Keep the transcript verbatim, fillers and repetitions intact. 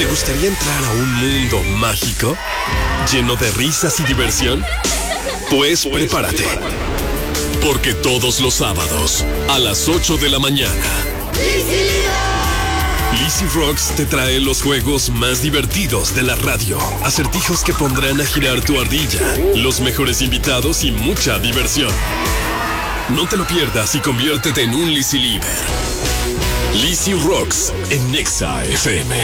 ¿Te gustaría entrar a un mundo mágico? ¿Lleno de risas y diversión? Pues prepárate. Porque todos los sábados, a las ocho de la mañana, Lizzy Rocks te trae los juegos más divertidos de la radio. Acertijos que pondrán a girar tu ardilla, los mejores invitados y mucha diversión. No te lo pierdas y conviértete en un Lizzy Lieber. Lizzy Rocks en Nexa F M.